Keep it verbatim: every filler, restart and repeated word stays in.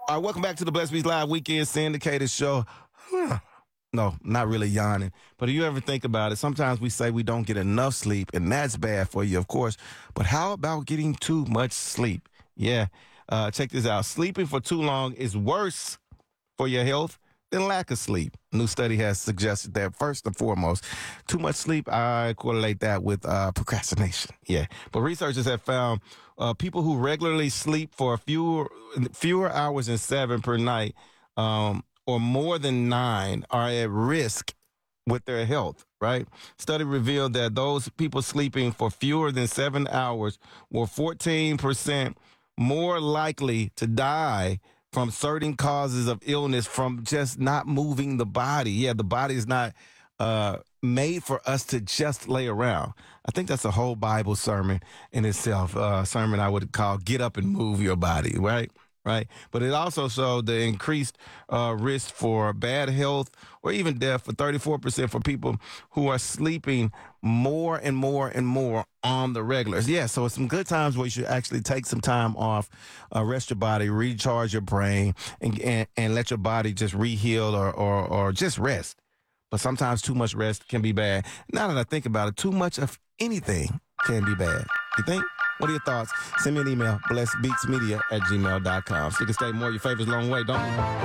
All right, welcome back to the Blessed Beats Live Weekend Syndicated Show. No, not really yawning. But do you ever think about it? Sometimes we say we don't get enough sleep, and that's bad for you, of course. But how about getting too much sleep? Yeah, uh, check this out. Sleeping for too long is worse for your health than lack of sleep. A new study has suggested that first and foremost, too much sleep, I correlate that with uh, procrastination. Yeah, but researchers have found uh, people who regularly sleep for fewer fewer hours than seven per night, um, or more than nine, are at risk with their health. Right? Study revealed that those people sleeping for fewer than seven hours were fourteen percent more likely to die from certain causes of illness from just not moving the body. Yeah, the body is not uh, made for us to just lay around. I think that's a whole Bible sermon in itself, uh, a sermon I would call Get Up and Move Your Body, right? Right. But it also showed the increased uh, risk for bad health or even death for thirty-four percent for people who are sleeping more and more and more on the regulars. Yeah. So it's some good times where you should actually take some time off, uh, rest your body, recharge your brain, and, and, and let your body just reheal or, or, or just rest. But sometimes too much rest can be bad. Now that I think about it, too much of anything can be bad. You think? What are your thoughts? Send me an email, blessed beats media at gmail dot com. So you can stay more of your favorites long way, don't you?